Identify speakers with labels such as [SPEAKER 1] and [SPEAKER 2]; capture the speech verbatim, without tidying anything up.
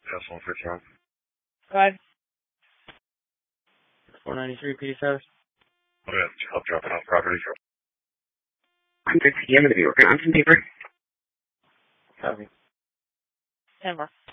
[SPEAKER 1] That's one for John.
[SPEAKER 2] Five. four ninety-three P D service.
[SPEAKER 1] I'm going to help drop it off property.
[SPEAKER 3] I'm six P M. I'm going to be working on some paper.
[SPEAKER 2] Copy.
[SPEAKER 4] ten more.